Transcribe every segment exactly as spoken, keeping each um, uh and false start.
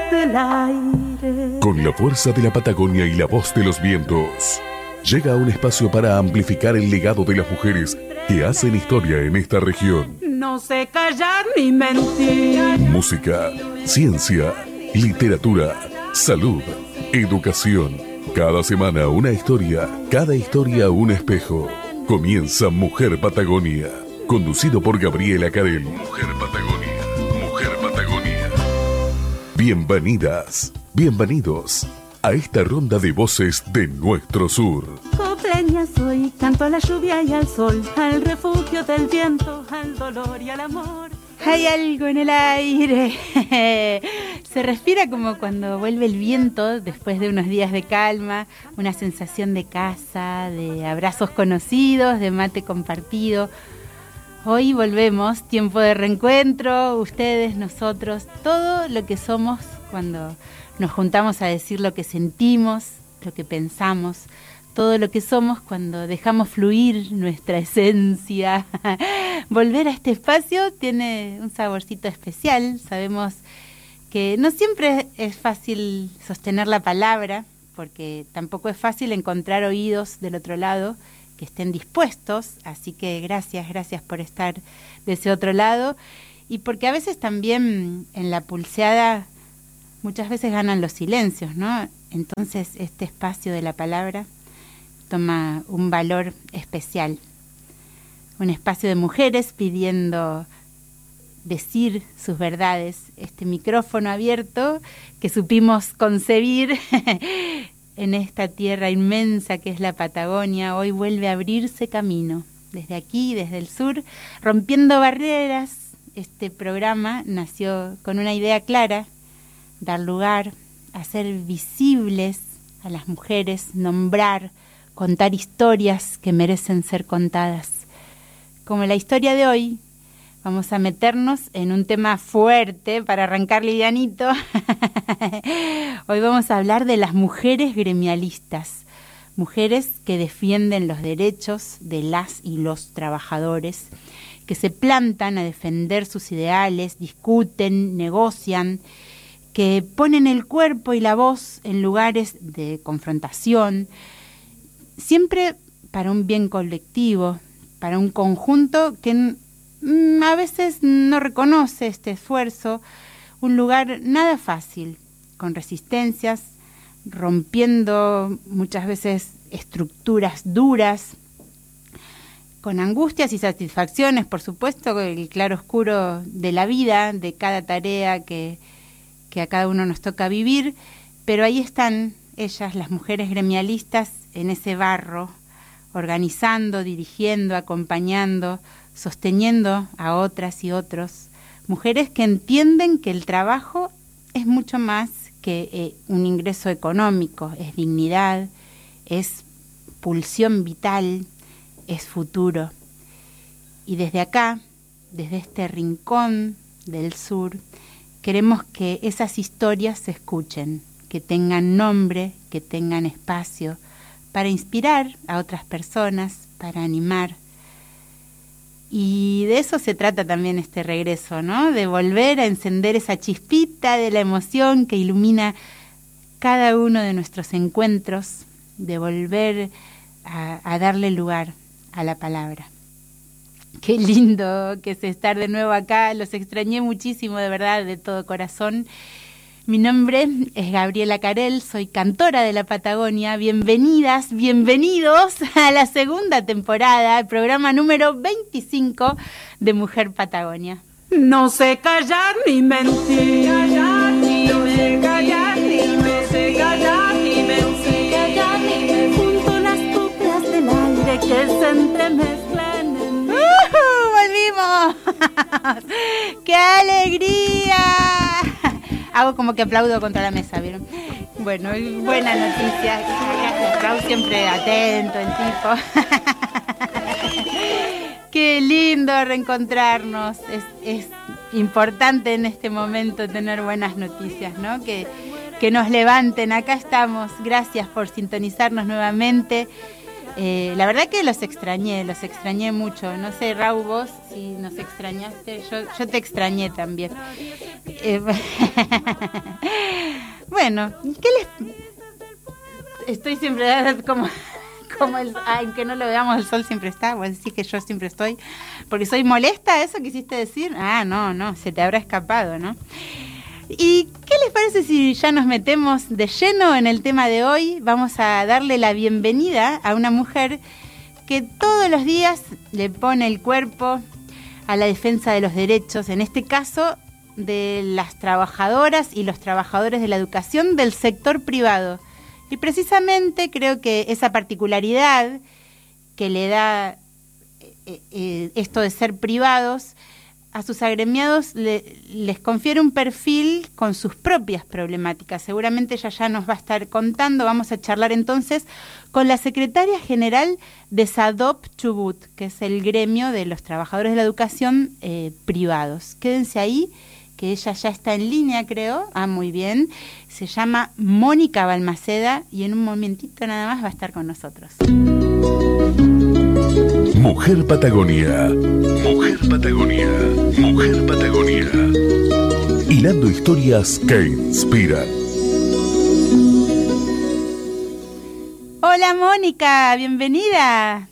del aire. Con la fuerza de la Patagonia y la voz de los vientos, llega un espacio para amplificar el legado de las mujeres que hacen historia en esta región. No sé callar ni mentir. Música, ciencia, literatura, salud, educación. Cada semana una historia, cada historia un espejo. Comienza Mujer Patagonia, conducido por Gabriela Carel. Mujer Patagonia, Mujer Patagonia. Bienvenidas, bienvenidos a esta ronda de voces de nuestro sur. Copleña soy, canto a la lluvia y al sol, al refugio del viento, al dolor y al amor. Hay algo en el aire. Se respira como cuando vuelve el viento después de unos días de calma, una sensación de casa, de abrazos conocidos, de mate compartido. Hoy volvemos, tiempo de reencuentro, ustedes, nosotros, todo lo que somos cuando nos juntamos a decir lo que sentimos, lo que pensamos, todo lo que somos cuando dejamos fluir nuestra esencia. Volver a este espacio tiene un saborcito especial. Sabemos que no siempre es fácil sostener la palabra, porque tampoco es fácil encontrar oídos del otro lado que estén dispuestos. Así que gracias, gracias por estar de ese otro lado. Y porque a veces también en la pulseada muchas veces ganan los silencios, ¿no? Entonces este espacio de la palabra toma un valor especial. Un espacio de mujeres pidiendo decir sus verdades. Este micrófono abierto que supimos concebir en esta tierra inmensa que es la Patagonia, hoy vuelve a abrirse camino. Desde aquí, desde el sur, rompiendo barreras, este programa nació con una idea clara: dar lugar, hacer visibles a las mujeres, nombrar, contar historias que merecen ser contadas. Como la historia de hoy, vamos a meternos en un tema fuerte para arrancar livianito. Hoy vamos a hablar de las mujeres gremialistas, mujeres que defienden los derechos de las y los trabajadores, que se plantan a defender sus ideales, discuten, negocian, que ponen el cuerpo y la voz en lugares de confrontación, siempre para un bien colectivo, para un conjunto que mm, a veces no reconoce este esfuerzo, un lugar nada fácil, con resistencias, rompiendo muchas veces estructuras duras, con angustias y satisfacciones, por supuesto, el claroscuro de la vida, de cada tarea que, que a cada uno nos toca vivir, pero ahí están ellas, las mujeres gremialistas, en ese barro, organizando, dirigiendo, acompañando, sosteniendo a otras y otros. Mujeres que entienden que el trabajo es mucho más que eh, un ingreso económico, es dignidad, es pulsión vital, es futuro. Y desde acá, desde este rincón del sur, queremos que esas historias se escuchen, que tengan nombre, que tengan espacio, para inspirar a otras personas, para animar. Y de eso se trata también este regreso, ¿no? De volver a encender esa chispita de la emoción que ilumina cada uno de nuestros encuentros, de volver a, a darle lugar a la palabra. Qué lindo que es estar de nuevo acá, los extrañé muchísimo, de verdad, de todo corazón. Mi nombre es Gabriela Carel, soy cantora de la Patagonia. Bienvenidas, bienvenidos a la segunda temporada, el programa número veinticinco de Mujer Patagonia. No sé callar ni mentir. Callar, ni no sé callar, ni me sé callar, ni me sé callar, ni me junto las coplas del aire que se entremezclan en mí. ¡Uh! ¡Volvimos! ¡Qué alegría! Hago como que aplaudo contra la mesa, ¿vieron? Bueno, buena noticia. Raúl siempre atento, el tipo. Qué lindo reencontrarnos. Es, es importante en este momento tener buenas noticias, ¿no? Que, que nos levanten. Acá estamos. Gracias por sintonizarnos nuevamente. Eh, la verdad que los extrañé, los extrañé mucho. No sé, Raúl, vos si nos extrañaste, yo, yo te extrañé también. Eh, bueno, ¿qué les...? Estoy siempre como... como el, aunque no lo veamos, el sol siempre está. Vos decís que yo siempre estoy porque soy molesta, ¿eso quisiste decir? Ah, no, no, se te habrá escapado, ¿no? ¿Y qué les parece si ya nos metemos de lleno en el tema de hoy? Vamos a darle la bienvenida a una mujer que todos los días le pone el cuerpo a la defensa de los derechos, en este caso de las trabajadoras y los trabajadores de la educación del sector privado. Y precisamente creo que esa particularidad que le da eh, eh, esto de ser privados a sus agremiados le, les confiere un perfil con sus propias problemáticas. Seguramente ella ya nos va a estar contando. Vamos a charlar entonces con la secretaria general de SADOP Chubut, que es el gremio de los trabajadores de la educación eh, privados. Quédense ahí, que ella ya está en línea, creo. Ah, muy bien. Se llama Mónica Balmaceda y en un momentito nada más va a estar con nosotros. Mujer Patagonia. Mujer Patagonia. Mujer Patagonia. Hilando historias que inspiran. Hola, Mónica, bienvenida.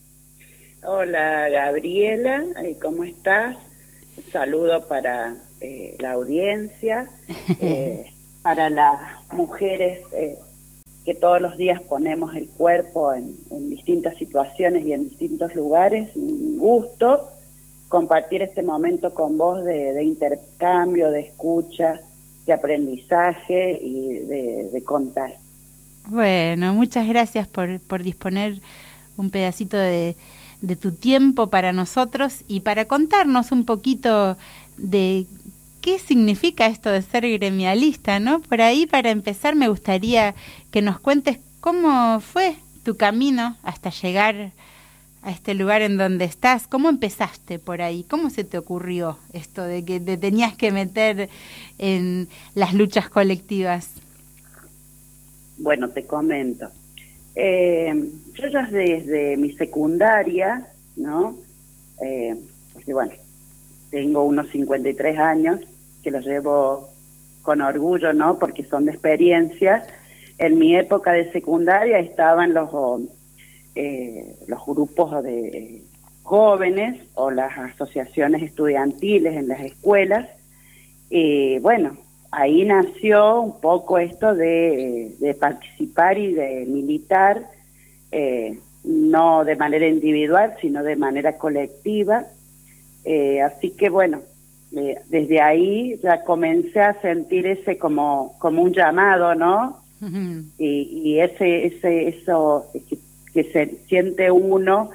Hola, Gabriela, ¿cómo estás? Un saludo para eh, la audiencia, eh, para las mujeres eh, que todos los días ponemos el cuerpo en, en distintas situaciones y en distintos lugares. Un gusto compartir este momento con vos de, de intercambio, de escucha, de aprendizaje y de, de contar. Bueno, muchas gracias por, por disponer un pedacito de, de tu tiempo para nosotros y para contarnos un poquito de qué significa esto de ser gremialista, ¿no? Por ahí, para empezar, me gustaría que nos cuentes cómo fue tu camino hasta llegar a este lugar en donde estás. ¿Cómo empezaste por ahí? ¿Cómo se te ocurrió esto de que te tenías que meter en las luchas colectivas? Bueno, te comento. Eh, yo ya desde mi secundaria, ¿no? Eh, porque bueno, tengo unos cincuenta y tres años, que los llevo con orgullo, ¿no? Porque son de experiencia. En mi época de secundaria estaban los, eh, los grupos de jóvenes o las asociaciones estudiantiles en las escuelas. Y bueno, ahí nació un poco esto de, de participar y de militar, eh, no de manera individual, sino de manera colectiva. Eh, así que bueno, eh, desde ahí ya comencé a sentir ese como, como un llamado, ¿no? Uh-huh. Y, y ese, ese, eso que, que se siente uno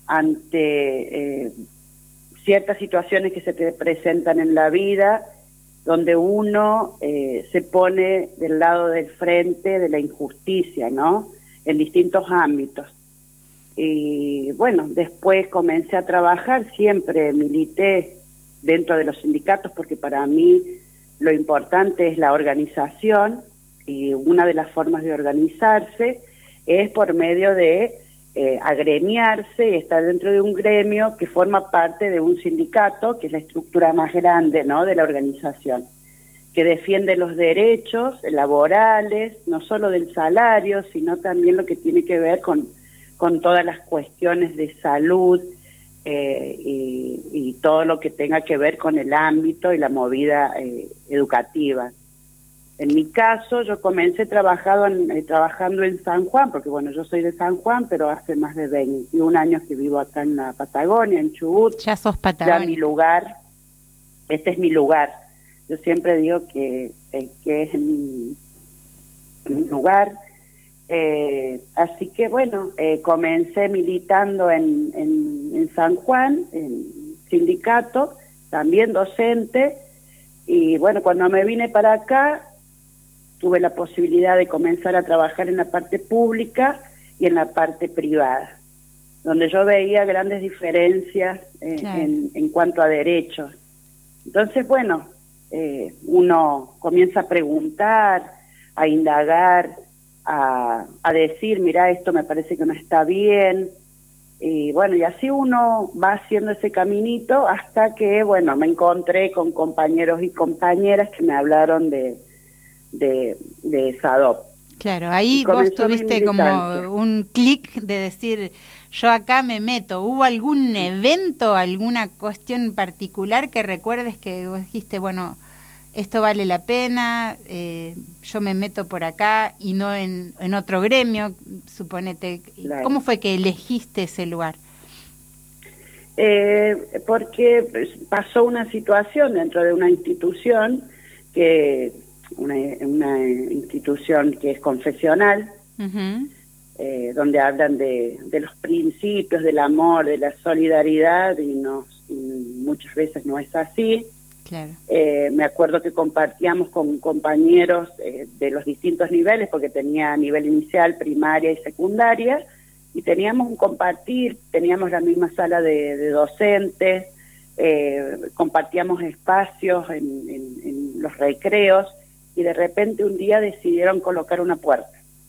ante eh, ciertas situaciones que se te presentan en la vida, donde uno eh, se pone del lado del frente de la injusticia, ¿no? En distintos ámbitos. Y bueno, después comencé a trabajar, siempre milité dentro de los sindicatos, porque para mí lo importante es la organización, y una de las formas de organizarse es por medio de eh, agremiarse y estar dentro de un gremio que forma parte de un sindicato, que es la estructura más grande, ¿no?, de la organización, que defiende los derechos laborales, no solo del salario, sino también lo que tiene que ver con, con todas las cuestiones de salud eh, y, y todo lo que tenga que ver con el ámbito y la movida eh, educativa. En mi caso, yo comencé trabajando en, eh, trabajando en San Juan, porque bueno, yo soy de San Juan, pero hace más de veintiún años que vivo acá en la Patagonia, en Chubut. Ya sos Patagonia. Ya mi lugar, este es mi lugar. Yo siempre digo que, eh, que es mi, mi lugar. Eh, así que bueno, eh, comencé militando en, en, en San Juan, en sindicato, también docente, y bueno, cuando me vine para acá, tuve la posibilidad de comenzar a trabajar en la parte pública y en la parte privada, donde yo veía grandes diferencias eh, claro. en, en cuanto a derechos. Entonces, bueno, eh, uno comienza a preguntar, a indagar, a, a decir, mira, esto me parece que no está bien. Y bueno, y así uno va haciendo ese caminito hasta que, bueno, me encontré con compañeros y compañeras que me hablaron de, de, de SADOP. Claro, ahí vos tuviste como un clic de decir, yo acá me meto. ¿Hubo algún evento, alguna cuestión particular que recuerdes que vos dijiste, bueno, esto vale la pena, eh, yo me meto por acá y no en, en otro gremio, suponete? Claro. ¿Cómo fue que elegiste ese lugar? Eh, porque pasó una situación dentro de una institución que... Una, una institución que es confesional, uh-huh. eh, donde hablan de, de los principios del amor, de la solidaridad, y, no, y muchas veces no es así. Claro. Eh, me acuerdo que compartíamos con compañeros eh, de los distintos niveles, porque tenía nivel inicial, primaria y secundaria, y teníamos un compartir, teníamos la misma sala de, de docentes, eh, compartíamos espacios en, en, en los recreos, y de repente un día decidieron colocar una puerta.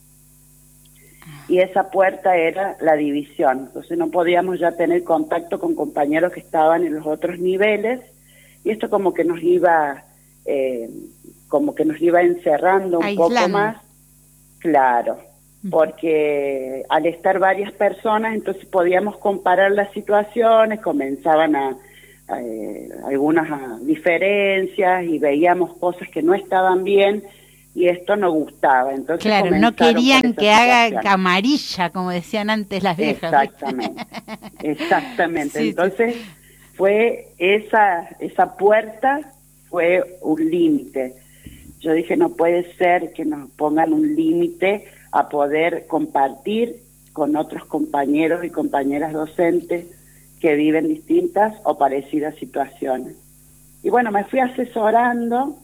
Y esa puerta era la división. Entonces no podíamos ya tener contacto con compañeros que estaban en los otros niveles, y esto como que nos iba, eh, como que nos iba encerrando un Aislando. poco más. Claro, porque al estar varias personas, entonces podíamos comparar las situaciones, comenzaban a Eh, algunas uh, diferencias y veíamos cosas que no estaban bien, y esto no gustaba. Entonces, claro, no querían que haga camarilla, como decían antes las viejas. Exactamente, exactamente. Sí, Entonces sí. fue esa esa puerta fue un límite. Yo dije, no puede ser que nos pongan un límite a poder compartir con otros compañeros y compañeras docentes que viven distintas o parecidas situaciones. Y bueno, me fui asesorando,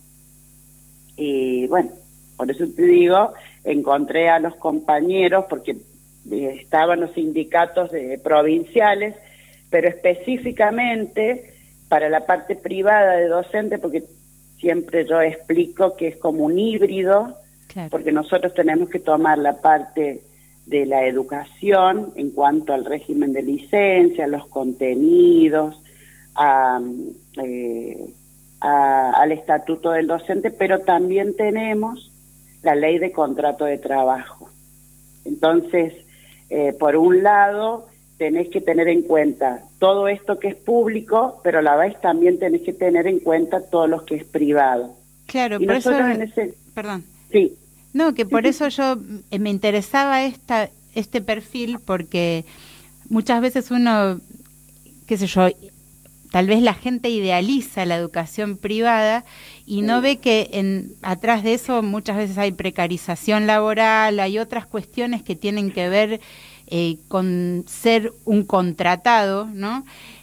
y bueno, por eso te digo, encontré a los compañeros, porque estaban los sindicatos de provinciales, pero específicamente para la parte privada de docente, porque siempre yo explico que es como un híbrido, claro. porque nosotros tenemos que tomar la parte de la educación en cuanto al régimen de licencia, los contenidos, a, eh, a, al estatuto del docente, pero también tenemos la ley de contrato de trabajo. Entonces, eh, por un lado, tenés que tener en cuenta todo esto que es público, pero a la vez también tenés que tener en cuenta todo lo que es privado. Claro, y por eso... En ese... Perdón. Sí. No, que por eso yo me interesaba esta este perfil, porque muchas veces uno, qué sé yo, tal vez la gente idealiza la educación privada y no ve que en atrás de eso muchas veces hay precarización laboral, hay otras cuestiones que tienen que ver eh, con ser un contratado, ¿no?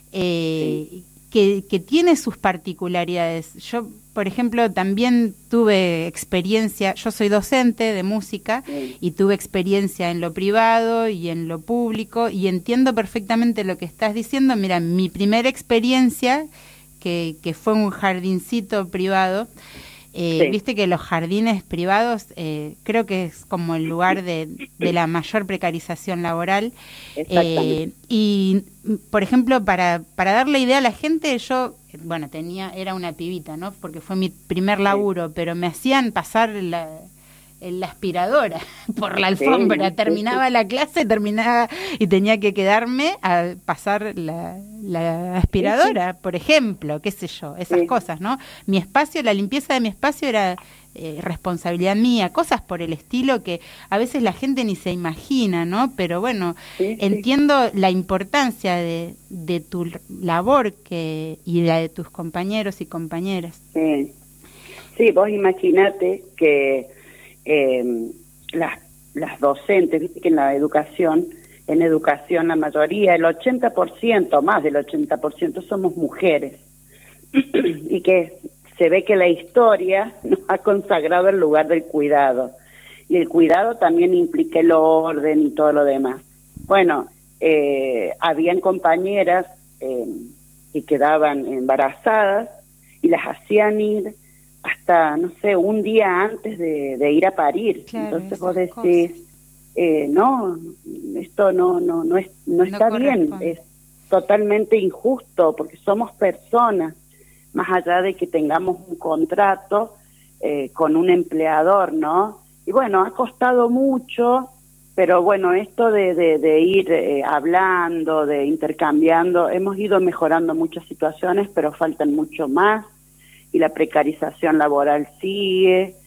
Eh, sí. que, que tiene sus particularidades. Yo, por ejemplo, también tuve experiencia, yo soy docente de música sí. y tuve experiencia en lo privado y en lo público, y entiendo perfectamente lo que estás diciendo. Mira, mi primera experiencia, que, que fue un jardincito privado, eh, sí. viste que los jardines privados eh, creo que es como el lugar de, de la mayor precarización laboral. Eh, y, por ejemplo, para, para darle idea a la gente, yo... bueno, tenía era una pibita, ¿no? Porque fue mi primer laburo, sí. pero me hacían pasar la, la aspiradora por la alfombra. Sí, terminaba sí. la clase, terminaba y tenía que quedarme a pasar la, la aspiradora, sí, sí. por ejemplo, qué sé yo, esas sí. cosas, ¿no? Mi espacio, la limpieza de mi espacio era eh, responsabilidad mía, cosas por el estilo que a veces la gente ni se imagina, ¿no? Pero bueno, sí, entiendo sí. la importancia de, de tu labor que y la de tus compañeros y compañeras. Sí, sí, vos imaginate que eh, las, las docentes, viste que en la educación, en educación la mayoría, el ochenta por ciento, más del ochenta por ciento somos mujeres, y que se ve que la historia nos ha consagrado el lugar del cuidado, y el cuidado también implica el orden y todo lo demás. Bueno, eh, habían compañeras eh, que quedaban embarazadas y las hacían ir hasta, no sé, un día antes de, de ir a parir. Claro, entonces vos decís, cosas. eh, no, esto no, no, no, es, no está no bien, es totalmente injusto, porque somos personas, más allá de que tengamos un contrato eh, con un empleador, ¿no? Y bueno, ha costado mucho, pero bueno, esto de, de, de ir eh, hablando, de intercambiando, hemos ido mejorando muchas situaciones, pero faltan mucho más, y la precarización laboral sigue.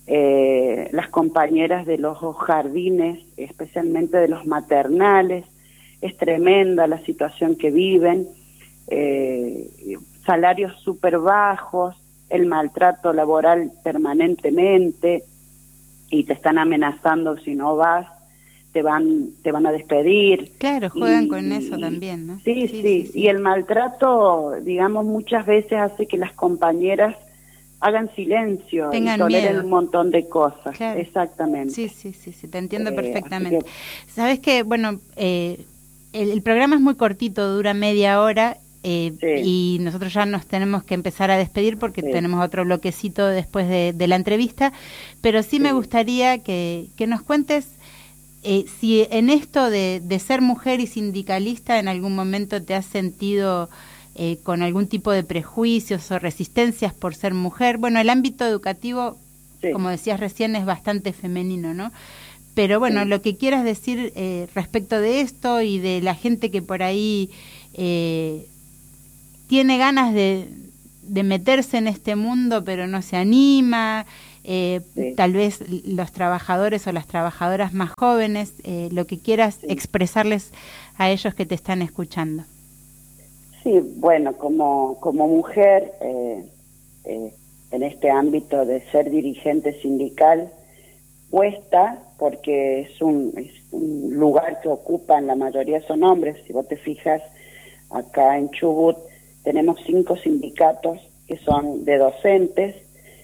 Eh, las compañeras de los jardines, especialmente de los maternales, es tremenda la situación que viven, eh, salarios súper bajos, el maltrato laboral permanentemente, y te están amenazando si no vas, te van te van a despedir. Claro, juegan y, con eso también, ¿no? Sí, Sí, sí, sí, sí. Y el maltrato, digamos, muchas veces hace que las compañeras hagan silencio, tengan y toleren miedo. un montón de cosas. Claro. Exactamente. Sí, sí, sí, sí, te entiendo Eh, perfectamente. así que- Sabes que, bueno, eh, el, el programa es muy cortito, dura media hora, eh, Sí. y nosotros ya nos tenemos que empezar a despedir porque Sí. tenemos otro bloquecito después de, de la entrevista, pero sí, Sí. me gustaría que, que nos cuentes eh, si en esto de, de ser mujer y sindicalista en algún momento te has sentido eh, con algún tipo de prejuicios o resistencias por ser mujer. Bueno, el ámbito educativo, Sí. como decías recién, es bastante femenino, ¿no? Pero bueno, Sí. lo que quieras decir eh, respecto de esto y de la gente que por ahí eh, tiene ganas de, de meterse en este mundo pero no se anima, eh, Sí. tal vez los trabajadores o las trabajadoras más jóvenes, eh, lo que quieras Sí. expresarles a ellos que te están escuchando. Sí, bueno, como, como mujer, eh, eh, en este ámbito de ser dirigente sindical, cuesta porque es un, es un lugar que ocupan, la mayoría son hombres. Si vos te fijas, acá en Chubut tenemos cinco sindicatos que son de docentes,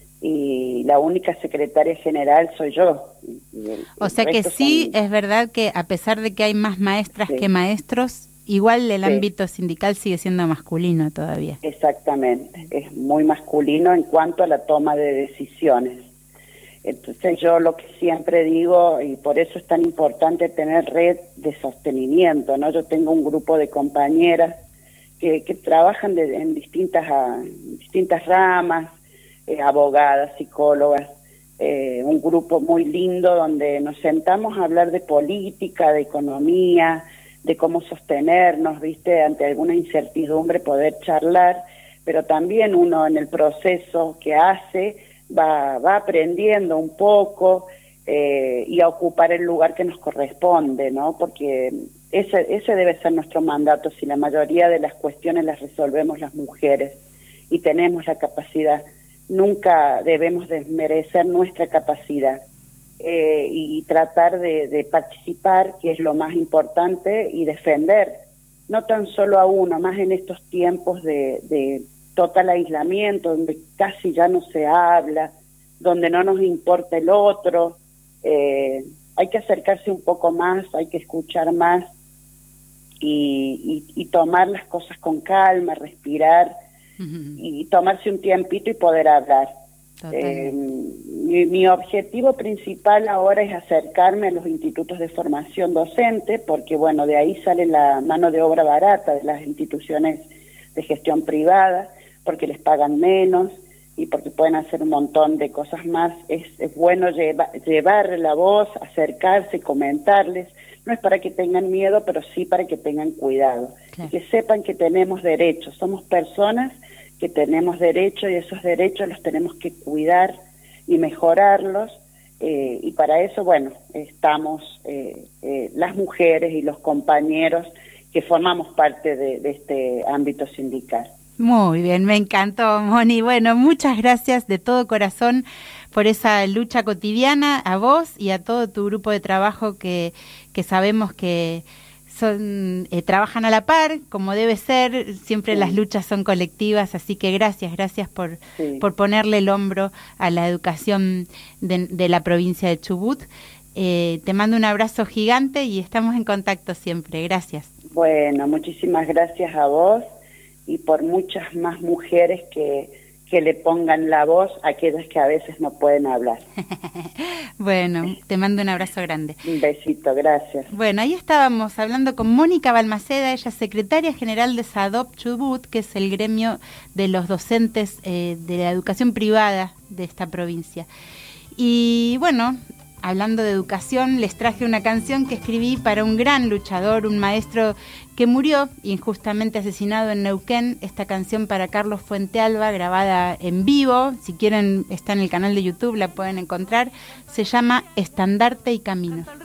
y la única secretaria general soy yo. Y el- O el sea que resto sí, son- es verdad que a pesar de que hay más maestras Sí. que maestros, igual el Sí. ámbito sindical sigue siendo masculino todavía. Exactamente, es muy masculino en cuanto a la toma de decisiones. Entonces yo lo que siempre digo, y por eso es tan importante tener red de sostenimiento, ¿no? Yo tengo un grupo de compañeras que, que trabajan de, en distintas, a, distintas ramas, eh, abogadas, psicólogas, eh, un grupo muy lindo donde nos sentamos a hablar de política, de economía, de cómo sostenernos, ¿viste? Ante alguna incertidumbre poder charlar, pero también uno en el proceso que hace va, va aprendiendo un poco eh, y a ocupar el lugar que nos corresponde, ¿no? Porque ese, ese debe ser nuestro mandato, si la mayoría de las cuestiones las resolvemos las mujeres y tenemos la capacidad. Nunca debemos desmerecer nuestra capacidad. Eh, y tratar de, de participar, que es lo más importante, y defender, no tan solo a uno, más en estos tiempos de, de total aislamiento, donde casi ya no se habla, donde no nos importa el otro. Eh, hay que acercarse un poco más, hay que escuchar más y, y, y tomar las cosas con calma, respirar Uh-huh. y tomarse un tiempito y poder hablar. Eh, mi, mi objetivo principal ahora es acercarme a los institutos de formación docente, porque bueno, de ahí sale la mano de obra barata de las instituciones de gestión privada, porque les pagan menos y porque pueden hacer un montón de cosas más. Es, es bueno lleva, llevar la voz, acercarse, comentarles. No es para que tengan miedo, pero sí para que tengan cuidado. Claro. Que sepan que tenemos derechos, somos personas que tenemos derechos, y esos derechos los tenemos que cuidar y mejorarlos, eh, y para eso, bueno, estamos eh, eh, las mujeres y los compañeros que formamos parte de, de este ámbito sindical. Muy bien, me encantó, Moni. Bueno, muchas gracias de todo corazón por esa lucha cotidiana, a vos y a todo tu grupo de trabajo que, que sabemos que son eh, trabajan a la par, como debe ser. Siempre sí. Las luchas son colectivas, así que gracias, gracias por, sí. por ponerle el hombro a la educación de, de la provincia de Chubut. Eh, te mando un abrazo gigante y estamos en contacto siempre. Gracias. Bueno, muchísimas gracias a vos y por muchas más mujeres que, que le pongan la voz a aquellas que a veces no pueden hablar. Bueno, te mando un abrazo grande. Un besito, gracias. Bueno, ahí estábamos hablando con Mónica Balmaceda, ella es secretaria general de SADOP Chubut, que es el gremio de los docentes eh, de la educación privada de esta provincia. Y bueno, hablando de educación, les traje una canción que escribí para un gran luchador, un maestro que murió injustamente asesinado en Neuquén. Esta canción para Carlos Fuentealba, grabada en vivo, si quieren está en el canal de YouTube, la pueden encontrar, se llama Estandarte y Camino.